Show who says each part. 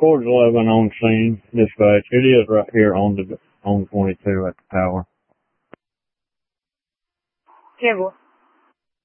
Speaker 1: Cords 11 on scene, dispatch. It is right here on 22 at the tower.
Speaker 2: Cable.